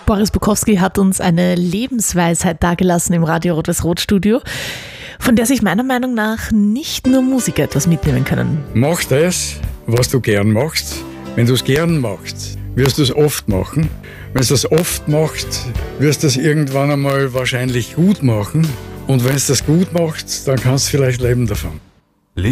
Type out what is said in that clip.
Boris Bukowski hat uns eine Lebensweisheit dargelassen im Radio Rot-Weiß-Rot Studio, von der sich meiner Meinung nach nicht nur Musiker etwas mitnehmen können. Mach das, was du gern machst. Wenn du es gern machst, wirst du es oft machen. Wenn du das oft machst, wirst du es irgendwann einmal wahrscheinlich gut machen. Und wenn du das gut machst, dann kannst du vielleicht leben davon.